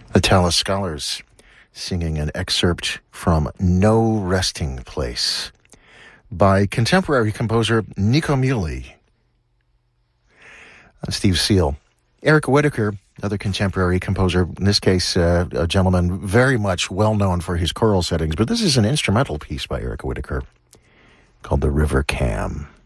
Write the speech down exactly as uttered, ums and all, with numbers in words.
The Tallis Scholars singing an excerpt from No Resting Place by contemporary composer Nico Muhly. Uh, Steve Seal. Eric Whitacre, another contemporary composer, in this case uh, a gentleman very much well known for his choral settings, but this is an instrumental piece by Eric Whitacre called The River Cam.